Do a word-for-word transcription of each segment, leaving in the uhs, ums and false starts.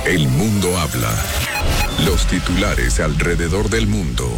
El mundo habla. Los titulares alrededor del mundo.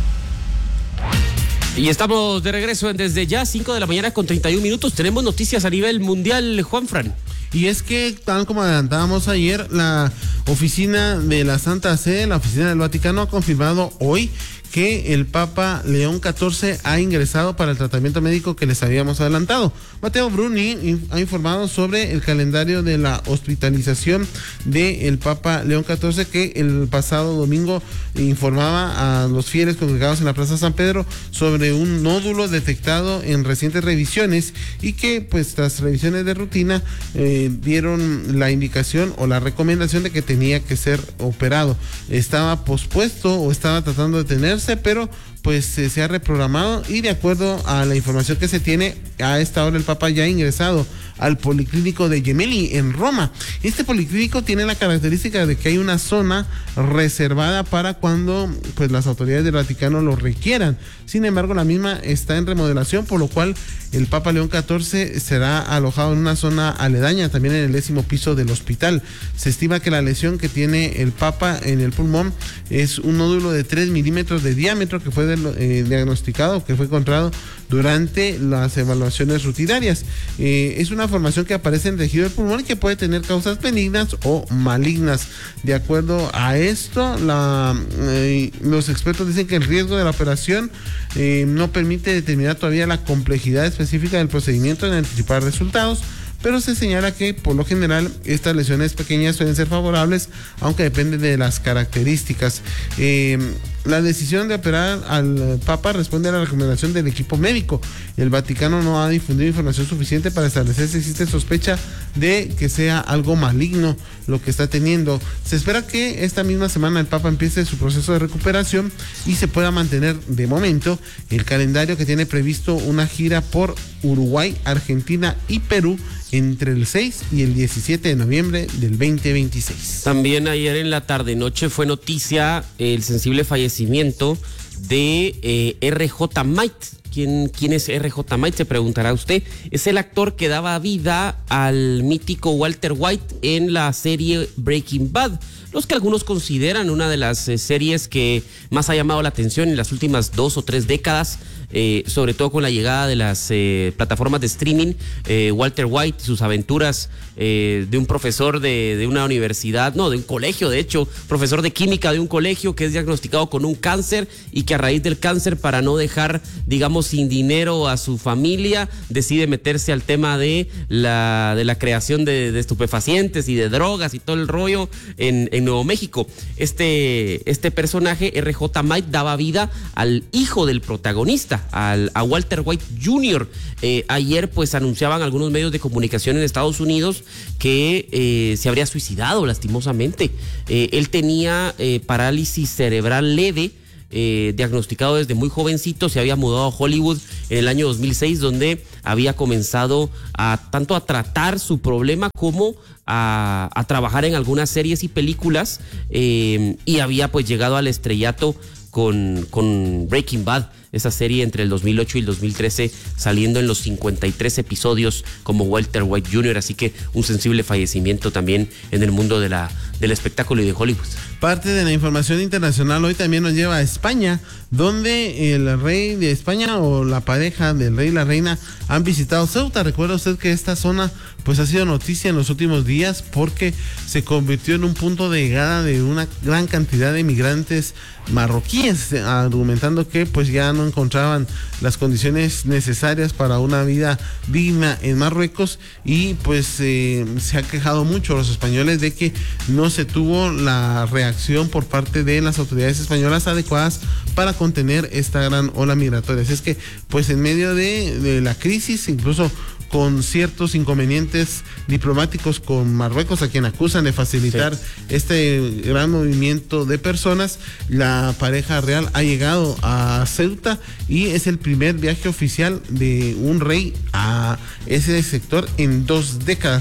Y estamos de regreso en Desde Ya, cinco de la mañana con treinta y un minutos. Tenemos noticias a nivel mundial, Juanfran. Y es que, tal como adelantábamos ayer, la oficina de la Santa Sede, la oficina del Vaticano, ha confirmado hoy que el Papa León catorce ha ingresado para el tratamiento médico que les habíamos adelantado. Matteo Bruni ha informado sobre el calendario de la hospitalización del Papa León catorce, que el pasado domingo informaba a los fieles congregados en la Plaza San Pedro sobre un nódulo detectado en recientes revisiones y que, pues, tras revisiones de rutina eh, dieron la indicación o la recomendación de que tenía que ser operado. Estaba pospuesto o estaba tratando de tenerse, pero pues eh, se ha reprogramado, y de acuerdo a la información que se tiene, a esta hora el Papa ya ha ingresado al Policlínico de Gemelli en Roma. Este policlínico tiene la característica de que hay una zona reservada para cuando pues las autoridades del Vaticano lo requieran. Sin embargo, la misma está en remodelación, por lo cual el Papa León catorce será alojado en una zona aledaña, también en el décimo piso del hospital. Se estima que la lesión que tiene el Papa en el pulmón es un nódulo de tres milímetros de diámetro que fue de, eh, diagnosticado, que fue encontrado durante las evaluaciones rutinarias. Eh, es una formación que aparece en el tejido del pulmón y que puede tener causas benignas o malignas. De acuerdo a esto, la, eh, los expertos dicen que el riesgo de la operación eh, no permite determinar todavía la complejidad específica del procedimiento en anticipar resultados, pero se señala que por lo general estas lesiones pequeñas suelen ser favorables, aunque depende de las características. Eh, la decisión de operar al Papa responde a la recomendación del equipo médico. El Vaticano no ha difundido información suficiente para establecer si existe sospecha de que sea algo maligno lo que está teniendo. Se espera que esta misma semana el Papa empiece su proceso de recuperación y se pueda mantener de momento el calendario que tiene previsto una gira por Uruguay, Argentina y Perú entre el seis y el diecisiete de noviembre del veinte veintiséis. También ayer en la tarde-noche fue noticia el sensible fallecimiento de eh, R J Might. ¿Quién, ¿Quién es R J Might? Se preguntará usted. Es el actor que daba vida al mítico Walter White en la serie Breaking Bad, los que algunos consideran una de las eh, series que más ha llamado la atención en las últimas dos o tres décadas. Eh, sobre todo con la llegada de las eh, plataformas de streaming. eh, Walter White y sus aventuras eh, de un profesor de, de una universidad, no, de un colegio, de hecho, profesor de química de un colegio que es diagnosticado con un cáncer y que a raíz del cáncer, para no dejar, digamos, sin dinero a su familia, decide meterse al tema de la, de la creación de, de estupefacientes y de drogas y todo el rollo en, en Nuevo México. Este, este personaje, R J Might, daba vida al hijo del protagonista, Al, a Walter White junior Eh, ayer pues anunciaban algunos medios de comunicación en Estados Unidos que eh, se habría suicidado lastimosamente. Eh, él tenía eh, parálisis cerebral leve, eh, diagnosticado desde muy jovencito. Se había mudado a Hollywood en el año dos mil seis, donde había comenzado a tanto a tratar su problema como a, a trabajar en algunas series y películas, eh, y había pues llegado al estrellato con, con Breaking Bad, esa serie entre el dos mil ocho y el dos mil trece, saliendo en los cincuenta y tres episodios como Walter White junior Así que un sensible fallecimiento también en el mundo de la, del espectáculo y de Hollywood. Parte de la información internacional hoy también nos lleva a España, donde el rey de España o la pareja del rey y la reina han visitado Ceuta. Recuerda usted que esta zona pues ha sido noticia en los últimos días porque se convirtió en un punto de llegada de una gran cantidad de migrantes marroquíes, argumentando que pues ya no encontraban las condiciones necesarias para una vida digna en Marruecos, y pues eh, se ha quejado mucho los españoles de que no se tuvo la reacción por parte de las autoridades españolas adecuadas para contener esta gran ola migratoria. Así es que pues en medio de, de la crisis, incluso con ciertos inconvenientes diplomáticos con Marruecos, a quien acusan de facilitar sí. este gran movimiento de personas, la pareja real ha llegado a Ceuta y es el primer viaje oficial de un rey a ese sector en dos décadas.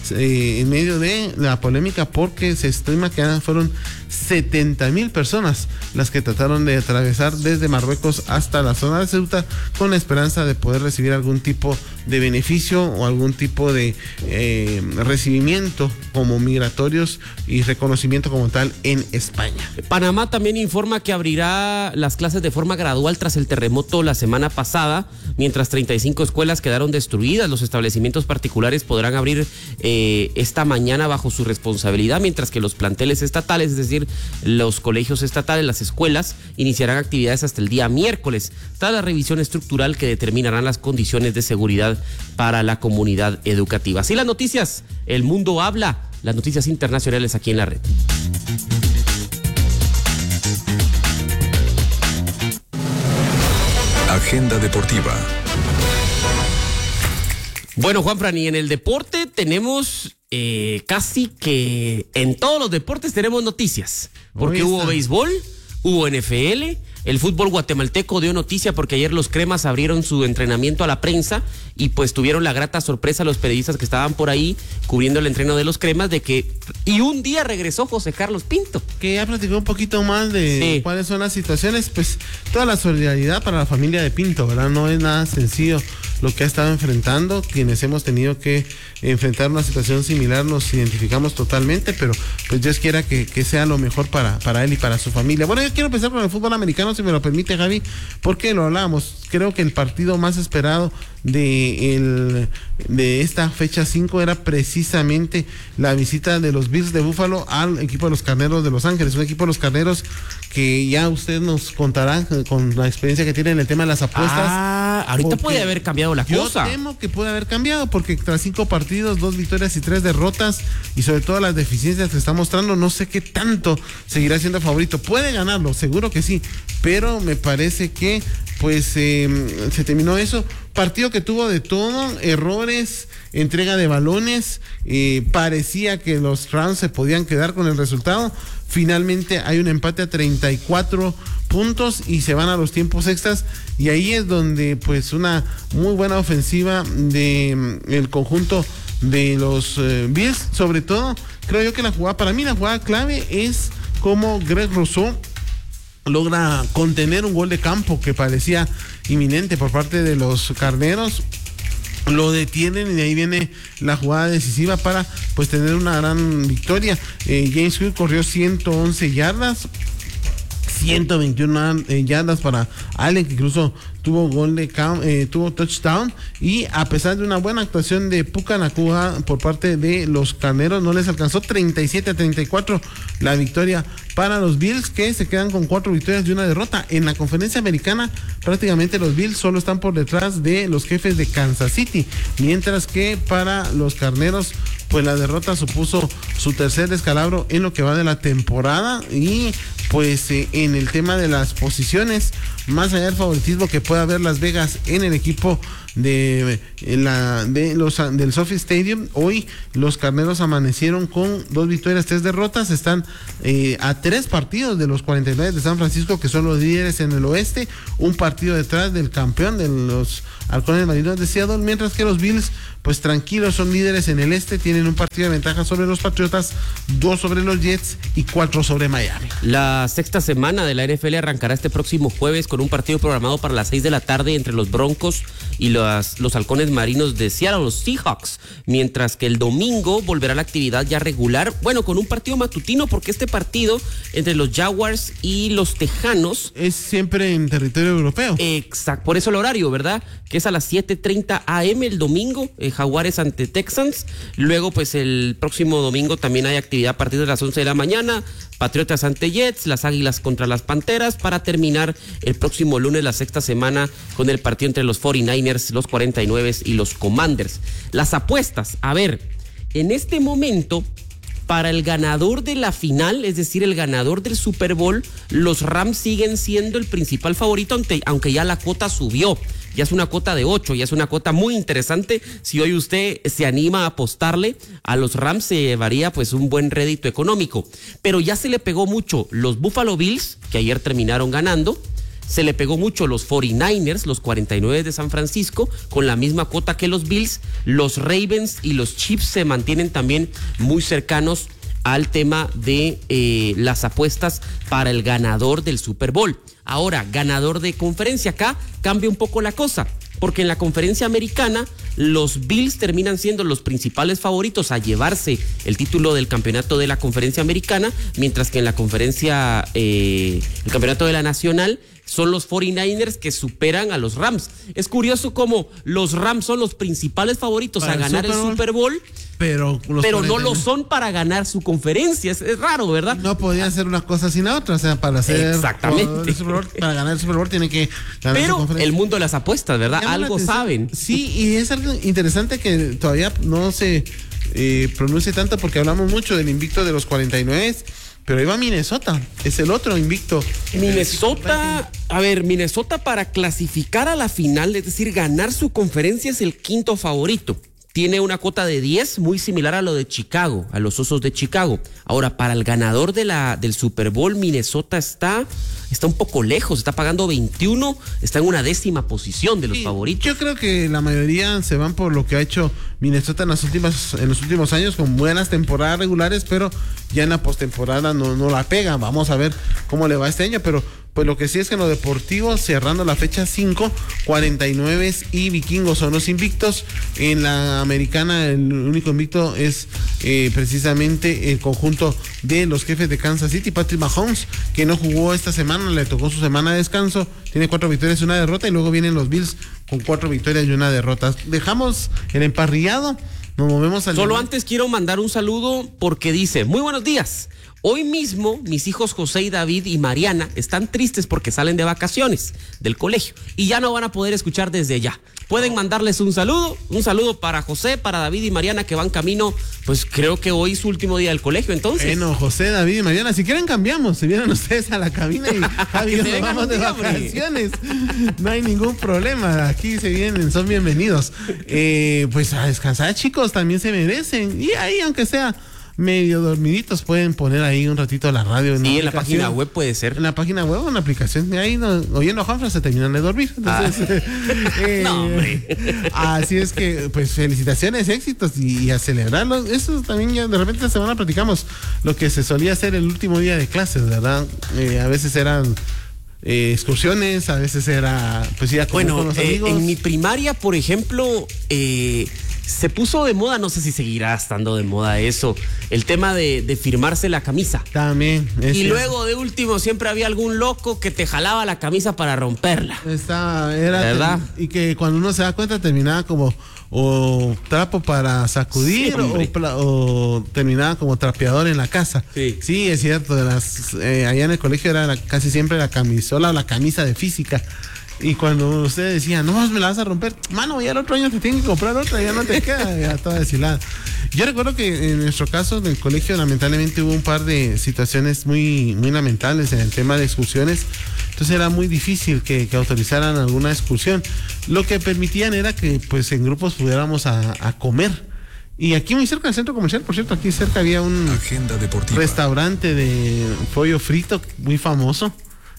eh, en medio de la polémica porque se estima que fueron setenta mil personas las que trataron de atravesar desde Marruecos hasta la zona de Ceuta con la esperanza de poder recibir algún tipo de beneficio o algún tipo de eh, recibimiento como migratorios y reconocimiento como tal en España. Panamá también informa que abrirá las clases de forma gradual tras el terremoto la semana pasada, mientras treinta y cinco escuelas quedaron destruidas. Los establecimientos particulares podrán abrir eh, esta mañana bajo su responsabilidad, mientras que los planteles estatales, es decir, los colegios estatales, las escuelas, iniciarán actividades hasta el día miércoles, tras la revisión estructural que determinarán las condiciones de seguridad para la comunidad educativa. Así las noticias, el mundo habla, las noticias internacionales aquí en la red. Agenda deportiva. Bueno, Juanfran, y en el deporte tenemos eh, casi que en todos los deportes tenemos noticias, porque hubo béisbol, hubo N F L, el fútbol guatemalteco dio noticia porque ayer los cremas abrieron su entrenamiento a la prensa y pues tuvieron la grata sorpresa los periodistas que estaban por ahí cubriendo el entreno de los cremas de que y un día regresó José Carlos Pinto. Que ya platicó un poquito más de sí. cuáles son las situaciones, pues toda la solidaridad para la familia de Pinto, ¿verdad? No es nada sencillo lo que ha estado enfrentando, quienes hemos tenido que enfrentar una situación similar nos identificamos totalmente, pero pues Dios quiera que, que sea lo mejor para, para él y para su familia. Bueno, yo quiero empezar con el fútbol americano, si me lo permite, Javi, porque lo hablábamos, creo que el partido más esperado de, el, de esta fecha cinco era precisamente la visita de los Bills de Buffalo al equipo de los Carneros de Los Ángeles, un equipo de los Carneros que ya usted nos contará con la experiencia que tiene en el tema de las apuestas. Ah, ahorita puede haber cambiado la yo cosa. Yo temo que puede haber cambiado porque tras cinco partidos, dos victorias y tres derrotas y sobre todo las deficiencias que está mostrando, no sé qué tanto seguirá siendo favorito. Puede ganarlo, seguro que sí, pero me parece que pues eh, se terminó eso. Partido que tuvo de todo, errores, entrega de balones, eh, parecía que los Rams se podían quedar con el resultado. Finalmente hay un empate a treinta y cuatro puntos y se van a los tiempos extras y ahí es donde pues una muy buena ofensiva de el conjunto de los eh, Bills, sobre todo creo yo que la jugada, para mí la jugada clave es como Greg Rousseau logra contener un gol de campo que parecía inminente por parte de los Carneros, lo detienen y de ahí viene la jugada decisiva para pues tener una gran victoria. eh, James Hill corrió ciento once yardas, ciento veintiuno eh, yardas para Allen, que incluso tuvo gol de count, eh, tuvo touchdown, y a pesar de una buena actuación de Puka Nacua por parte de los Carneros, no les alcanzó. Treinta y siete a treinta y cuatro la victoria para los Bills, que se quedan con cuatro victorias y una derrota. En la conferencia americana prácticamente los Bills solo están por detrás de los Jefes de Kansas City, mientras que para los Carneros pues la derrota supuso su tercer descalabro en lo que va de la temporada. Y pues eh, en el tema de las posiciones, más allá del favoritismo que pueda haber Las Vegas en el equipo de la de los del SoFi Stadium, hoy los Carneros amanecieron con dos victorias, tres derrotas, están eh, a tres partidos de los cuarenta y nueve de San Francisco, que son los líderes en el oeste, un partido detrás del campeón de los Halcones Marinos de Seattle, mientras que los Bills pues tranquilos son líderes en el este, tienen un partido de ventaja sobre los Patriotas, dos sobre los Jets y cuatro sobre Miami. La sexta semana de la N F L arrancará este próximo jueves con un partido programado para las seis de la tarde entre los Broncos y los, los Halcones Marinos de Seattle, los Seahawks, mientras que el domingo volverá la actividad ya regular, bueno, con un partido matutino, porque este partido entre los Jaguars y los Tejanos es siempre en territorio europeo. Exacto, por eso el horario, ¿verdad? Que es a las siete treinta a eme el domingo, eh, Jaguares ante Texans. Luego, pues el próximo domingo también hay actividad a partir de las once de la mañana, Patriotas ante Jets, las Águilas contra las Panteras, para terminar el próximo lunes la sexta semana con el partido entre los cuarenta y nueve ers, los cuarenta y nueve y los Commanders. Las apuestas, a ver, en este momento, para el ganador de la final, es decir, el ganador del Super Bowl, los Rams siguen siendo el principal favorito, aunque, aunque ya la cuota subió. Ya es una cuota de ocho, ya es una cuota muy interesante. Si hoy usted se anima a apostarle a los Rams, se llevaría pues un buen rédito económico. Pero ya se le pegó mucho los Buffalo Bills, que ayer terminaron ganando, se le pegó mucho los cuarenta y nueve ers, los cuarenta y nueve de San Francisco, con la misma cuota que los Bills. Los Ravens y los Chiefs se mantienen también muy cercanos al tema de eh, las apuestas para el ganador del Super Bowl. Ahora, ganador de conferencia, acá cambia un poco la cosa, porque en la conferencia americana los Bills terminan siendo los principales favoritos a llevarse el título del campeonato de la conferencia americana, mientras que en la conferencia, eh, el campeonato de la nacional, son los cuarenta y nueve ers que superan a los Rams. Es curioso cómo los Rams son los principales favoritos para a ganar el Super Bowl, el Super Bowl pero, los pero no lo son para ganar su conferencia. Es, es raro, ¿verdad? No podía hacer una cosa sin la otra, o sea, para hacer exactamente Super Bowl, para ganar el Super Bowl tiene que ganar pero su conferencia. El mundo de las apuestas, ¿verdad? Algo saben. Sí, y es algo interesante que todavía no se eh, pronuncie tanto, porque hablamos mucho del invicto de los cuarenta y nueve, pero ahí va Minnesota, es el otro invicto. Minnesota, a ver, Minnesota para clasificar a la final, es decir, ganar su conferencia, es el quinto favorito. Tiene una cuota de diez, muy similar a lo de Chicago, a los Osos de Chicago. Ahora, para el ganador de la, del Super Bowl, Minnesota está, está un poco lejos, está pagando veintiuno, está en una décima posición de los sí, favoritos. Yo creo que la mayoría se van por lo que ha hecho Minnesota en, las últimas, en los últimos años, con buenas temporadas regulares, pero ya en la postemporada no, no la pega. Vamos a ver cómo le va este año, pero pues lo que sí es que en lo deportivo, cerrando la fecha cinco, cuarenta y nueve y Vikingos son los invictos. En la americana el único invicto es eh, precisamente el conjunto de los Jefes de Kansas City. Patrick Mahomes, que no jugó esta semana, le tocó su semana de descanso, tiene cuatro victorias y una derrota, y luego vienen los Bills con cuatro victorias y una derrota. Dejamos el emparrillado, nos movemos al... Solo antes quiero mandar un saludo porque dice: muy buenos días. Hoy mismo mis hijos José y David y Mariana están tristes porque salen de vacaciones del colegio y ya no van a poder escuchar desde ya. Pueden mandarles un saludo, un saludo para José, para David y Mariana, que van camino, pues creo que hoy es su último día del colegio, entonces. Bueno, José, David y Mariana, si quieren cambiamos, se vienen ustedes a la cabina y Javi, nos vamos de vacaciones. No hay ningún problema, aquí se vienen, son bienvenidos. Eh, pues a descansar, chicos, también se merecen, y ahí aunque sea medio dormiditos, pueden poner ahí un ratito la radio. En sí, en la página web puede ser. En la página web o en la aplicación. Ahí no, oyendo a Juanfra se terminan de dormir. Entonces, ah. eh, no, hombre. Así es que, pues, felicitaciones, éxitos y, y a celebrarlos. Eso también ya de repente esta semana platicamos lo que se solía hacer el último día de clases, ¿verdad? Eh, a veces eran eh, excursiones, a veces era, pues, ir a comer bueno, con los eh, amigos. En mi primaria, por ejemplo, eh, se puso de moda, no sé si seguirá estando de moda eso, el tema de, de firmarse la camisa. También. Y cierto. Luego de último siempre había algún loco que te jalaba la camisa para romperla. Está, era ¿verdad? Ten, y que cuando uno se da cuenta terminaba como o trapo para sacudir sí, o, o terminaba como trapeador en la casa. Sí, sí es cierto. De las, eh, allá en el colegio era la, casi siempre la camisola o la camisa de física. Y cuando usted decía, no, me la vas a romper, mano, ya el otro año te tienen que comprar otra, ya no te queda, ya toda deshilada. Yo recuerdo que en nuestro caso del colegio, lamentablemente hubo un par de situaciones muy, muy lamentables en el tema de excursiones. Entonces era muy difícil que, que autorizaran alguna excursión. Lo que permitían era que, pues, en grupos pudiéramos a, a comer. Y aquí muy cerca del centro comercial, por cierto, aquí cerca había un Agenda deportiva. Restaurante de pollo frito muy famoso.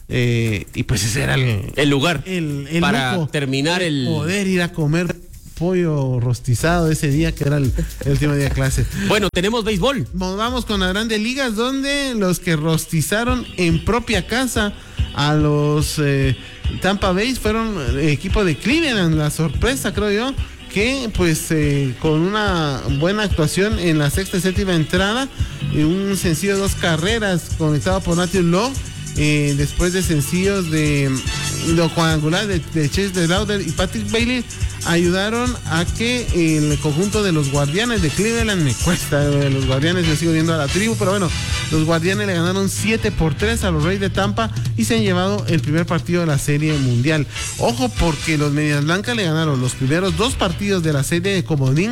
Eh, y pues ese era el, el lugar el, el para lujo, terminar el poder ir a comer pollo rostizado ese día que era el, el último día de clase. Bueno, tenemos béisbol. Vamos con las grandes ligas, donde los que rostizaron en propia casa a los eh, Tampa Bay fueron el equipo de Cleveland. La sorpresa, creo yo, que pues eh, con una buena actuación en la sexta y séptima entrada, y un sencillo de dos carreras conectado por Matthew Lowe. Eh, después de sencillos de los cuadrangulares de, de Chase de Lauder y Patrick Bailey, ayudaron a que el conjunto de los Guardianes de Cleveland, me cuesta, eh, los Guardianes, yo sigo viendo a la tribu, pero bueno, los Guardianes le ganaron siete por tres a los Reyes de Tampa y se han llevado el primer partido de la Serie Mundial. Ojo, porque los Medias Blancas le ganaron los primeros dos partidos de la Serie de Comodín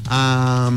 a,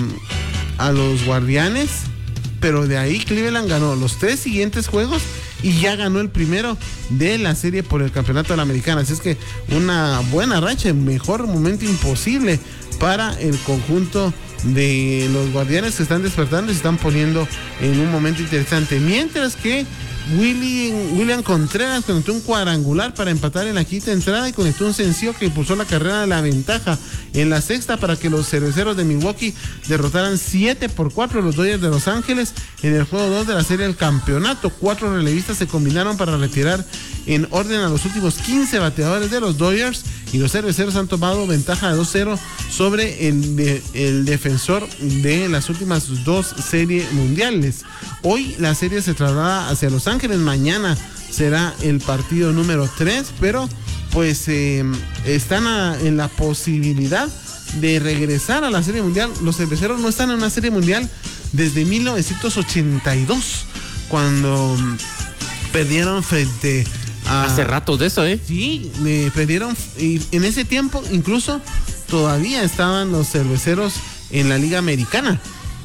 a los Guardianes, pero de ahí Cleveland ganó los tres siguientes juegos y ya ganó el primero de la serie por el campeonato de la Americana. Así es que una buena racha, mejor momento imposible para el conjunto de los Guardianes, que están despertando y se están poniendo en un momento interesante. Mientras que William, William Contreras conectó un cuadrangular para empatar en la quinta entrada y conectó un sencillo que impulsó la carrera de la ventaja en la sexta para que los cerveceros de Milwaukee derrotaran siete por cuatro a los Dodgers de Los Ángeles en el juego dos de la serie del campeonato. Cuatro relevistas se combinaron para retirar en orden a los últimos quince bateadores de los Dodgers y los cerveceros han tomado ventaja de dos cero sobre el, de, el defensor de las últimas dos series mundiales. Hoy la serie se traslada hacia Los Ángeles, mañana será el partido número tres, pero pues eh, están a, en la posibilidad de regresar a la serie mundial. Los cerveceros no están en una serie mundial desde mil novecientos ochenta y dos, cuando perdieron frente a... Hace rato de eso, ¿eh? Sí, eh, perdieron, y en ese tiempo incluso todavía estaban los cerveceros en la Liga Americana.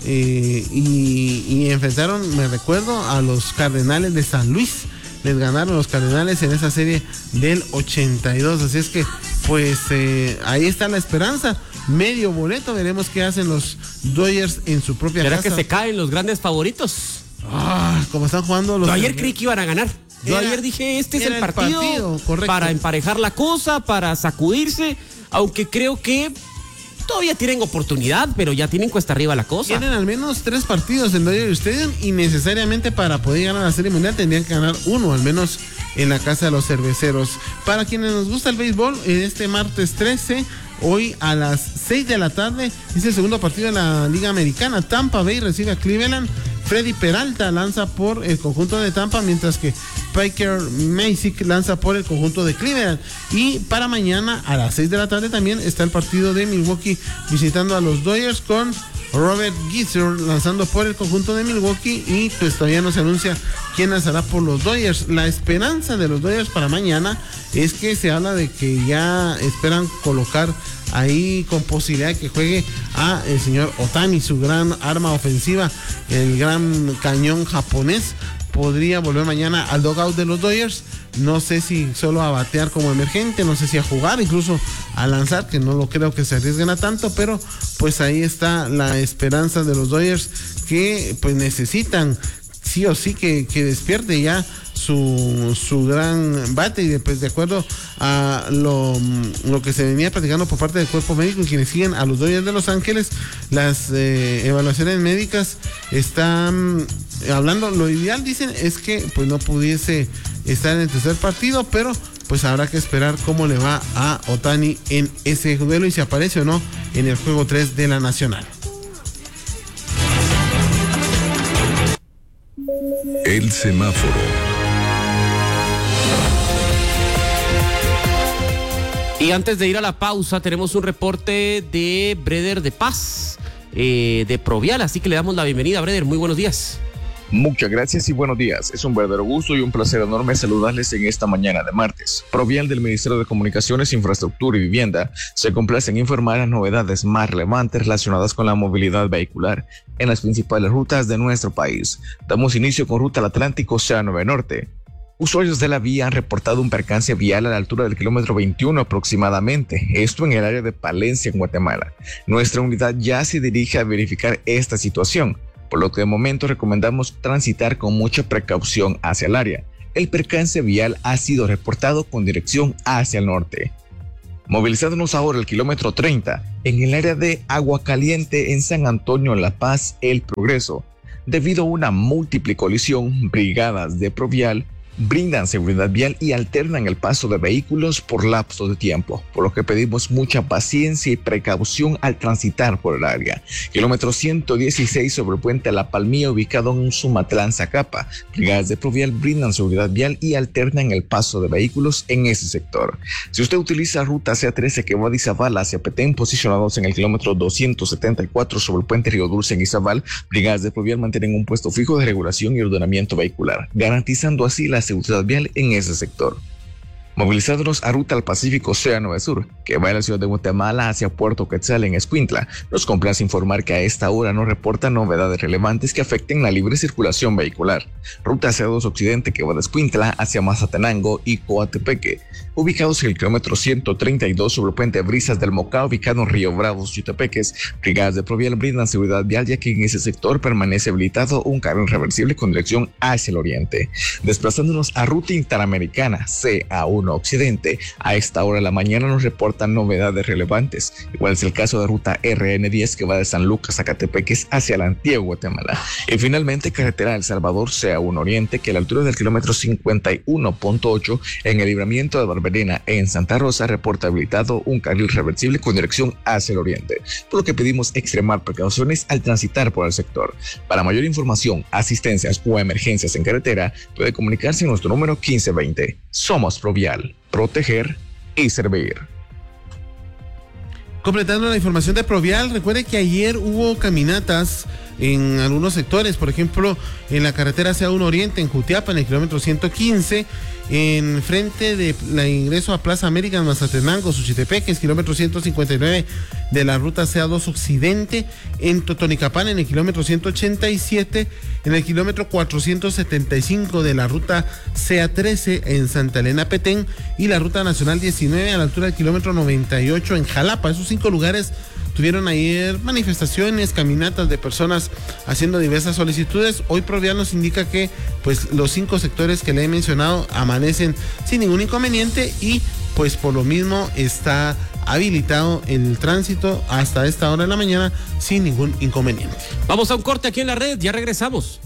Eh, y, y enfrentaron, me recuerdo, a los Cardenales de San Luis. Les ganaron los Cardenales en esa serie del ochenta y dos. Así es que, pues, eh, ahí está la esperanza. Medio boleto, veremos qué hacen los Dodgers en su propia ¿Será casa. que se caen los grandes favoritos? Ah, como están jugando los... Yo ayer creí que iban a ganar. Yo Era- ayer dije, este es era el el partido, partido, correcto. para emparejar la cosa, para sacudirse, aunque creo que todavía tienen oportunidad, pero ya tienen cuesta arriba la cosa. Tienen al menos tres partidos en Dodger Stadium y necesariamente para poder ganar la Serie Mundial tendrían que ganar uno, al menos en la casa de los cerveceros. Para quienes nos gusta el béisbol, en este martes trece, hoy a las seis de la tarde, es el segundo partido de la Liga Americana. Tampa Bay recibe a Cleveland. Freddy Peralta lanza por el conjunto de Tampa, mientras que Piker Masick lanza por el conjunto de Cleveland. Y para mañana a las seis de la tarde también está el partido de Milwaukee visitando a los Dodgers, con Robert Gieser lanzando por el conjunto de Milwaukee, y pues todavía no se anuncia quién lanzará por los Dodgers. La esperanza de los Dodgers para mañana es que se habla de que ya esperan colocar ahí con posibilidad de que juegue a el señor Ohtani, su gran arma ofensiva, el gran cañón japonés. Podría volver mañana al dugout de los Dodgers. No sé si solo a batear como emergente, no sé si a jugar, incluso a lanzar, que no lo creo que se arriesguen a tanto, pero pues ahí está la esperanza de los Dodgers, que pues necesitan sí o sí que, que despierte ya su, su gran bate. Y pues de acuerdo a lo, lo que se venía platicando por parte del cuerpo médico y quienes siguen a los Dodgers de Los Ángeles, las eh, evaluaciones médicas están hablando, lo ideal dicen es que pues no pudiese estar en el tercer partido, pero pues habrá que esperar cómo le va a Ohtani en ese duelo y si aparece o no en el juego tres de la Nacional. El semáforo. Y antes de ir a la pausa, tenemos un reporte de Breder de Paz, eh, de Provial, así que le damos la bienvenida, Breder. Muy buenos días. Muchas gracias y buenos días. Es un verdadero gusto y un placer enorme saludarles en esta mañana de martes. Provial del Ministerio de Comunicaciones, Infraestructura y Vivienda se complace en informar las novedades más relevantes relacionadas con la movilidad vehicular en las principales rutas de nuestro país. Damos inicio con Ruta al Atlántico, C A nueve Norte. Usuarios de la vía han reportado un percance vial a la altura del kilómetro veintiuno aproximadamente, esto en el área de Palencia, en Guatemala. Nuestra unidad ya se dirige a verificar esta situación, por lo que de momento recomendamos transitar con mucha precaución hacia el área. El percance vial ha sido reportado con dirección hacia el norte. Movilizándonos ahora al kilómetro treinta, en el área de Agua Caliente en San Antonio, La Paz, El Progreso. Debido a una múltiple colisión, brigadas de Provial brindan seguridad vial y alternan el paso de vehículos por lapso de tiempo, por lo que pedimos mucha paciencia y precaución al transitar por el área. Kilómetro ciento dieciséis sobre el puente La Palmilla, ubicado en Sumatlán, Zacapa. Brigadas de Provial brindan seguridad vial y alternan el paso de vehículos en ese sector. Si usted utiliza ruta C A trece que va de Izabal hacia Petén, posicionados en el kilómetro doscientos setenta y cuatro sobre el puente Río Dulce en Izabal, brigadas de Provial mantienen un puesto fijo de regulación y ordenamiento vehicular, garantizando así la seguridad vial en ese sector. Movilizándonos a ruta al Pacífico C A nueve Sur, que va de la ciudad de Guatemala hacia Puerto Quetzal en Escuintla, nos complace informar que a esta hora no reportan novedades relevantes que afecten la libre circulación vehicular. Ruta C A dos Occidente, que va de Escuintla hacia Mazatenango y Coatepeque, ubicados en el kilómetro ciento treinta y dos sobre el puente Brisas del Mocao, ubicado en Río Bravo, Chutepeques. Brigadas de Provial brindan seguridad vial, ya que en ese sector permanece habilitado un carril reversible con dirección hacia el oriente. Desplazándonos a ruta interamericana C A uno Occidente, a esta hora de la mañana nos reportan novedades relevantes. Igual es el caso de ruta R N diez, que va de San Lucas a Catepeques hacia la antigua Guatemala. Y finalmente carretera El Salvador C A uno Oriente, que a la altura del kilómetro cincuenta y uno punto ocho en el libramiento de Barberena en Santa Rosa reporta habilitado un carril reversible con dirección hacia el oriente, por lo que pedimos extremar precauciones al transitar por el sector. Para mayor información, asistencias o emergencias en carretera, puede comunicarse en nuestro número quince veinte. Somos Provial. Proteger y servir. Completando la información de Provial, recuerde que ayer hubo caminatas en algunos sectores, por ejemplo, en la carretera C A uno Oriente en Jutiapa, en el kilómetro ciento quince, en frente de la ingreso a Plaza América en Mazatenango, Suchitepeques, kilómetro ciento cincuenta y nueve de la ruta C A dos Occidente, en Totonicapán, en el kilómetro ciento ochenta y siete, en el kilómetro cuatrocientos setenta y cinco de la ruta C A trece en Santa Elena Petén, y la ruta nacional diecinueve a la altura del kilómetro noventa y ocho en Jalapa. Esos cinco lugares tuvieron ayer manifestaciones, caminatas de personas haciendo diversas solicitudes. Hoy Provial nos indica que pues los cinco sectores que le he mencionado amanecen sin ningún inconveniente, y pues por lo mismo está habilitado el tránsito hasta esta hora de la mañana sin ningún inconveniente. Vamos a un corte aquí en la red, ya regresamos.